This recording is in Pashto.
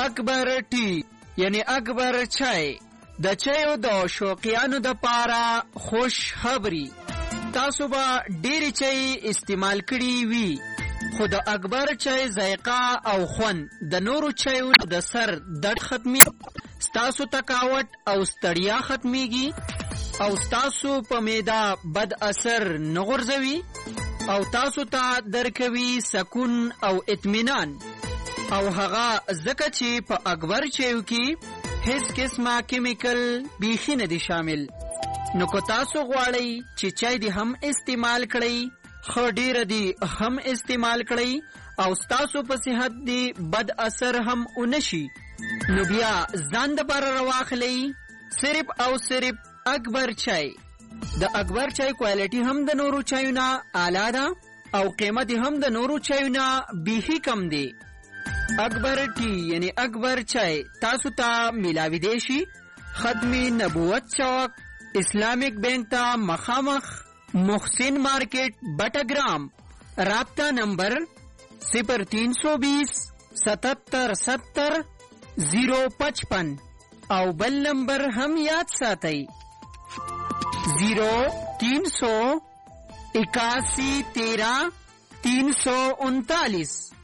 اکبر ټی یعنی اکبر چای د چایو د شوقیانو د پاره خوش خبری. تاسو به ډېری چای استعمال کړي وي، خو د اکبر چای ذایقه او خوند د نورو چایو د سر درد ختمي، ستاسو تکاوت او ستړیا ختمیږي او ستاسو په معده بد اثر نه غورځوي او تاسو ته درکوي سکون او اطمینان. او هغه ځکه چې په اکبر چایو کې هیڅ قسمه کیمیکل بیخي نه دي شامل. نو که تاسو غواړئ چې چای دې هم استعمال کړئ، خو ډیره دی هم استعمال کړئ او ستاسو په صحت دی بد اثر هم اونشي، نو بیا ځان د بار رواخلی صرف او صرف اکبر چای. د اکبر چای کوالټي هم د نورو چایونه اعلی ده او قیمت هم د نورو چایونه بیخي کم دی. اکبر ټی یعنی اکبر چای تاسو ته ملاوی دی شي ختم نبوت چوک اسلامک بینک ته مخامخ محسن مارکیٹ بٹاگرام. رابطہ نمبر 0320 77 70 055 او بل نمبر هم یاد ساتئ 0381 13 339.